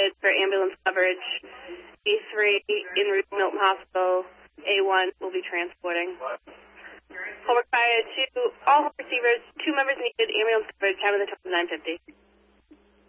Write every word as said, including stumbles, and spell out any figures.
needed for ambulance coverage. A three en route to Milton Hospital. A one will be transporting. Call required to all receivers. Two members needed. Ambulance coverage. Time of the time is nine fifty.